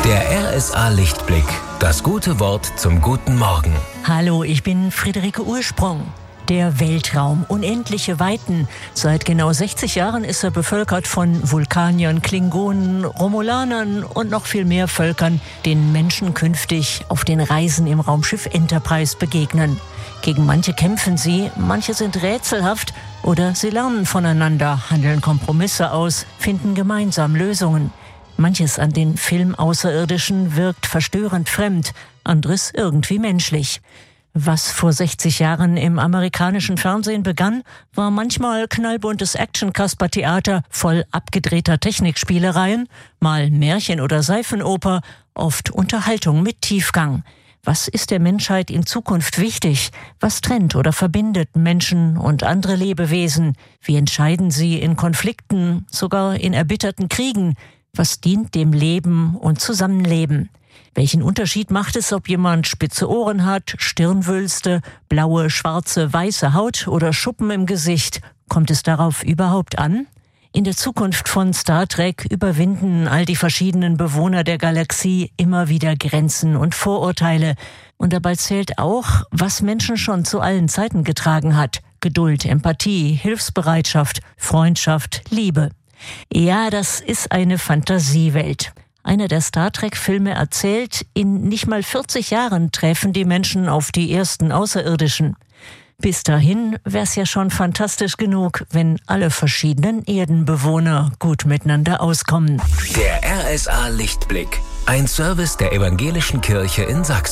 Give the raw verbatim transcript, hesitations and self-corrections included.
Der R S A-Lichtblick. Das gute Wort zum guten Morgen. Hallo, ich bin Friederike Ursprung. Der Weltraum, unendliche Weiten. Seit genau sechzig Jahren ist er bevölkert von Vulkaniern, Klingonen, Romulanern und noch viel mehr Völkern, denen Menschen künftig auf den Reisen im Raumschiff Enterprise begegnen. Gegen manche kämpfen sie, manche sind rätselhaft oder sie lernen voneinander, handeln Kompromisse aus, finden gemeinsam Lösungen. Manches an den Filmaußerirdischen wirkt verstörend fremd, anderes irgendwie menschlich. Was vor sechzig Jahren im amerikanischen Fernsehen begann, war manchmal knallbuntes Action-Kasper-Theater voll abgedrehter Technikspielereien, mal Märchen oder Seifenoper, oft Unterhaltung mit Tiefgang. Was ist der Menschheit in Zukunft wichtig? Was trennt oder verbindet Menschen und andere Lebewesen? Wie entscheiden sie in Konflikten, sogar in erbitterten Kriegen? Was dient dem Leben und Zusammenleben? Welchen Unterschied macht es, ob jemand spitze Ohren hat, Stirnwülste, blaue, schwarze, weiße Haut oder Schuppen im Gesicht? Kommt es darauf überhaupt an? In der Zukunft von Star Trek überwinden all die verschiedenen Bewohner der Galaxie immer wieder Grenzen und Vorurteile. Und dabei zählt auch, was Menschen schon zu allen Zeiten getragen hat. Geduld, Empathie, Hilfsbereitschaft, Freundschaft, Liebe. Ja, das ist eine Fantasiewelt. Einer der Star Trek-Filme erzählt, in nicht mal vierzig Jahren treffen die Menschen auf die ersten Außerirdischen. Bis dahin wär's ja schon fantastisch genug, wenn alle verschiedenen Erdenbewohner gut miteinander auskommen. Der R S A-Lichtblick. Ein Service der Evangelischen Kirche in Sachsen.